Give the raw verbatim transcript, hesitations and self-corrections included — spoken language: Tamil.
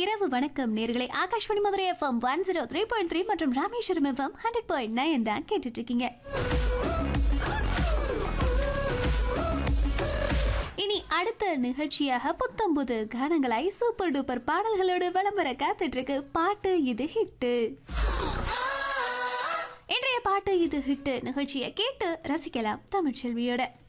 இரவு வணக்கம் நேர்களே. Akashvani Madurai FM one zero three point three மற்றும் Rameswaram FM hundred point nine தான் கேட்டுட்டு இருக்கீங்க. இனி அடுத்த நிகழ்ச்சியாக புத்தம்புது கானங்களாய் சூப்பர் டூப்பர் பாடல்களோடு விளம்பர காத்துட்டு இருக்கு பாட்டு இது ஹிட்டு. இன்றைய பாட்டு இது ஹிட்டு நிகழ்ச்சியை கேட்டு ரசிக்கலாம் தமிழ்ச்செல்வியோட.